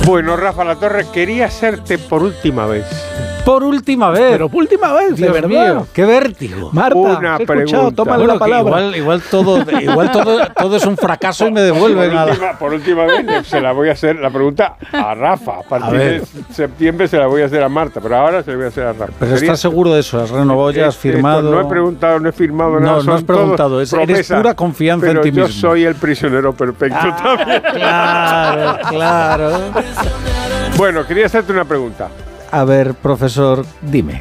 Bueno, Rafa La Torre, quería hacerte por última vez. Por última vez. Pero por última vez, Dios de verdad. mío, qué vértigo. Marta, Una te he escuchado, pregunta. tómale la palabra. Igual todo es un fracaso y me devuelven Por última vez se la voy a hacer la pregunta a Rafa. A partir de septiembre se la voy a hacer a Marta, pero ahora se la voy a hacer a Rafa. Pero ¿estás seguro de eso? ¿Has renovado ya? ¿Has firmado? No he preguntado, no he firmado nada. No has preguntado. Eres pura confianza en ti mismo. Pero yo soy el prisionero perfecto también. Claro. Bueno, quería hacerte una pregunta. A ver, profesor, dime.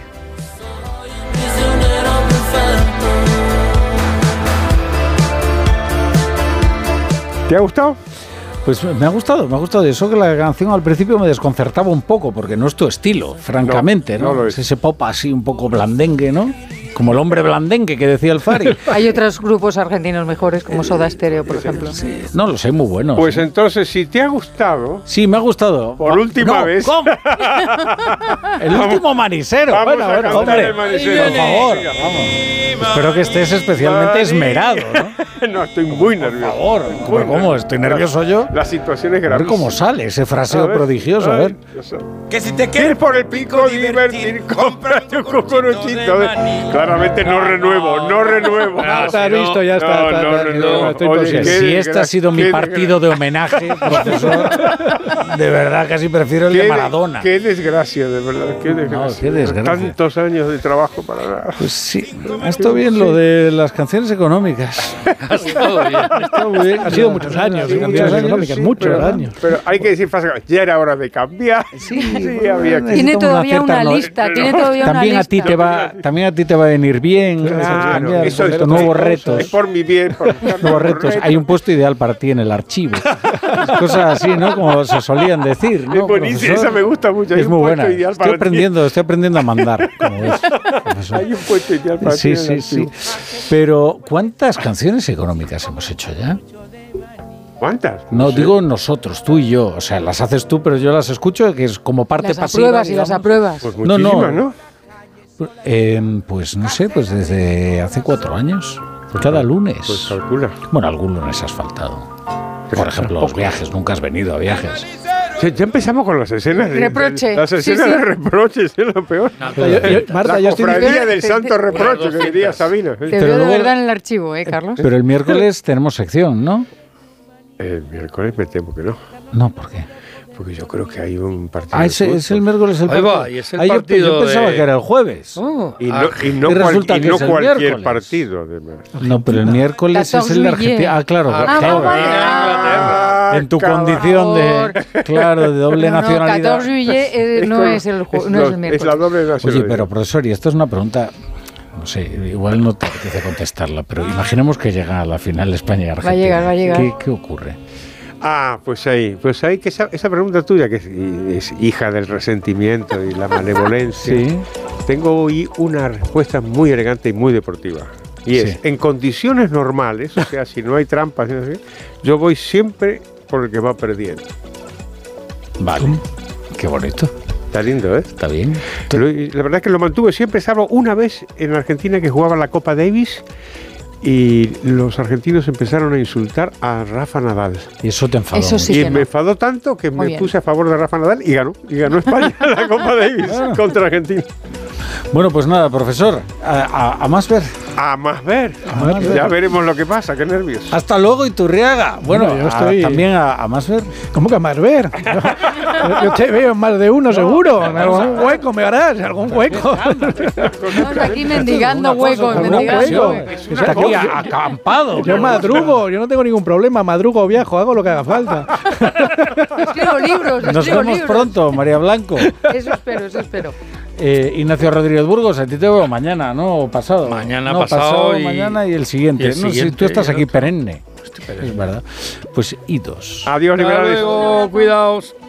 ¿Te ha gustado? Pues me ha gustado. Eso que la canción al principio me desconcertaba un poco, porque no es tu estilo, francamente, ¿no? No lo es. Ese pop así un poco blandengue, ¿no? Como el hombre blandengue que decía el Fari. Hay otros grupos argentinos mejores, como Soda Stereo, por ejemplo. Sí, no lo sé, muy buenos. Pues entonces, si te ha gustado... Sí, me ha gustado. Por última vez... ¿Cómo? El último manicero. Vamos a cantar hombre, el manicero. por favor, vamos. Espero que estés especialmente esmerado, ¿no? No, estoy muy nervioso. Por favor, ¿cómo? ¿Estoy nervioso yo? La situación es A ver gravísima. cómo sale ese fraseo prodigioso, a ver. Que si te quieres por el pico divertir, cómprate un cucuruchito. Claramente no renuevo. Está listo, ya está. No. Estoy Oye, consciente. Si este ha sido mi partido de homenaje, profesor, de verdad casi prefiero el de Maradona. Qué desgracia, de verdad. Qué desgracia. qué desgracia. Tantos años de trabajo para nada. Pues sí, ha estado bien lo de las canciones económicas. Ha estado muy bien. Ha sido muchos años de canciones económicas, muchos años. Pero hay que decir, ya era hora de cambiar. Sí, había que... Tiene todavía una lista, También a ti te va a venir bien. Claro, eso es nuevos retos. Es por mi bien. Nuevos retos. Hay un puesto ideal para ti en el archivo. Cosas así, ¿no? Como se solían decir, ¿no? Es buenísima, esa me gusta mucho. Es muy buena. Estoy aprendiendo a mandar, como ves, profesor. Hay un puesto ideal para ti. Sí. Pero, ¿cuántas canciones económicas hemos hecho ya? ¿Cuántas? No, digo nosotros, tú y yo. O sea, las haces tú, pero yo las escucho, que es como parte las pasiva. Apruebas y las apruebas. Pues muchísimas, ¿no? Pues no sé, pues desde hace 4 años. Cada lunes. Pues calcula. Bueno, algún lunes has faltado. Por ejemplo, los viajes. Nunca has venido a viajes. Ya empezamos con las escenas de reproche. Las escenas de reproche, es lo peor. Marta, la cofradía del santo reproche, que diría Sabina. Te veo de verdad en el archivo, Carlos. Pero el miércoles tenemos sección, ¿no? El miércoles me temo que no. No, ¿por qué? Porque yo creo que hay un partido. Es el miércoles el partido. Ahí va, y es el partido yo pensaba que era el jueves. Y no cualquier partido, además. No, pero el miércoles es el de Argentina. Claro. En tu condición de doble nacionalidad. 14 juillet no es el miércoles. Es la doble nacionalidad. Oye, pero profesor, y esto es una pregunta... No sé, igual no te apetece contestarla, pero imaginemos que llega a la final de España y Argentina. Va a llegar. ¿Qué ocurre? Pues ahí que esa pregunta tuya, que es hija del resentimiento y la malevolencia, sí. Tengo hoy una respuesta muy elegante y muy deportiva. Y es, en condiciones normales, o sea, si no hay trampas, yo voy siempre por el que va perdiendo. Vale, qué bonito. Está lindo, ¿eh? Está bien. La verdad es que lo mantuve siempre, salvo una vez en Argentina que jugaba la Copa Davis y los argentinos empezaron a insultar a Rafa Nadal. Y eso te enfadó. Eso sí y me enfadó tanto que me puse a favor de Rafa Nadal y ganó España la Copa Davis contra Argentina. Bueno, pues nada, profesor, a más ver. A más ver. Ya veremos lo que pasa, qué nervios. Hasta luego, Iturriaga. Bueno, también a más ver. ¿Cómo que a más ver? Yo te veo en más de uno seguro. En algún hueco me harás, algún hueco. Estamos aquí mendigando huecos. Está aquí acampado. Yo madrugo, yo no tengo ningún problema. Madrugo, viajo, hago lo que haga falta. Escribo libros. Nos vemos pronto, María Blanco. Eso espero. Ignacio Rodríguez Burgos, a ti te veo mañana, ¿no? O pasado. Mañana, pasado mañana y el siguiente. No, si tú estás aquí perenne. Es verdad. Pues idos. Adiós, liberales. Hasta luego, cuidaos.